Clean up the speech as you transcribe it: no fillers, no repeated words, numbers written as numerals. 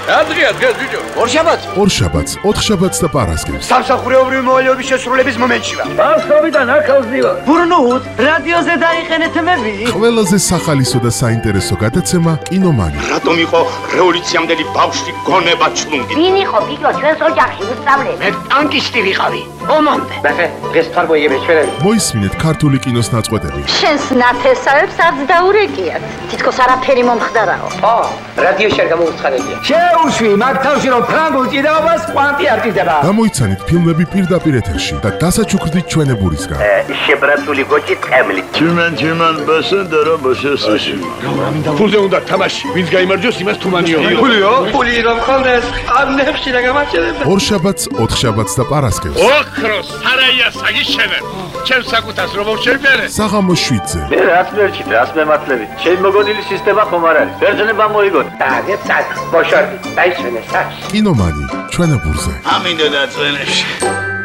Adria, ბიჭო. ორშაბათს, ოთხშაბათს და პარასკევს. სამსახურეობრივი მოვალეობის შესრულების მომენტში ვარ. ბავშვობიდან აქავს დივა. ბურნუთ, რადიოზე დაიყენეთ მები. ყველაზე სახალისო და საინტერესო გადაცემა კინომანი. რატომ იყო რევოლუციამდელი ბავშვი გონება ჩლუნგი? ვინ იყო ბიჭო ჩვენს ოჯახში უსწავლე? მე ტანკისტი ვიყავი. ომამდე. ნახე, დღეს თარგმნიები ჩვენები. მოისმინეთ ქართული კინოს ნაწყვეტები. შენს ნათესავებს არც დაურეკიათ. თითქოს არაფერი მომხდარაო. რადიოში არ გამოვუცხადებია. შეუშვი, მაგ თავში რომ ფრანგულ ჭიდაობას კვანტი არ ჭიდება. გამოიცანით ფილმები პირდაპირ ეთერში და დასაჩუქრდით ჩვენებურისგან. შებრაცული გოჭი ტყემლი. Чиман басендера басесაში. ფულზე უნდა თამაში. ვინც გაიმარჯვოს იმას თუმანიო. ფული რომ ხონდეს, ამნებში და გამარჯვება. ორშაბათს, ოთხშაბათს და პარასკევს. ოქროს სარაია საგიშენებ. ჩემს საკუთას რომ მოვშერბერე. საღამოს 7-ზე. მე რაც მერჩით, რაც მემართლები. შენ მოგონილი სისტემა ხომ არ არის? ბერძნება მოიგონ. დაგეცად, მოშორდი, დაისვენე სახში. კინომანი ჩვენებურზე. ამინდა და წვენებში.